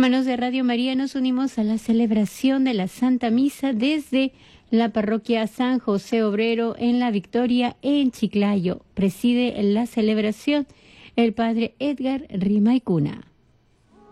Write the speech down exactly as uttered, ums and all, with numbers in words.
Hermanos de Radio María, nos unimos a la celebración de la Santa Misa desde la parroquia San José Obrero en La Victoria, en Chiclayo. Preside la celebración el padre Edgar Rimaicuna.